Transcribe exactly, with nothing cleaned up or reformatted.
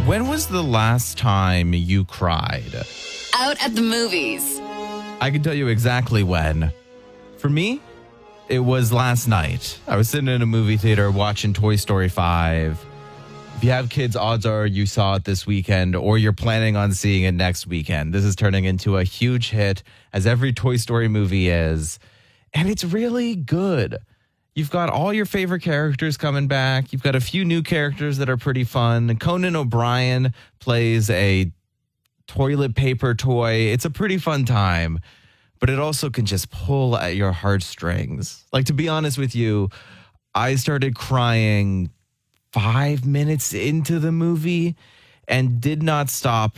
When was the last time you cried? Out at the movies. I can tell you exactly when. For me, it was last night. I was sitting in a movie theater watching Toy Story five. If you have kids, odds are you saw it this weekend or you're planning on seeing it next weekend. This is turning into a huge hit, as every Toy Story movie is. And it's really good. You've got all your favorite characters coming back. You've got a few new characters that are pretty fun. Conan O'Brien plays a toilet paper toy. It's a pretty fun time, but it also can just pull at your heartstrings. Like, to be honest with you, I started crying five minutes into the movie and did not stop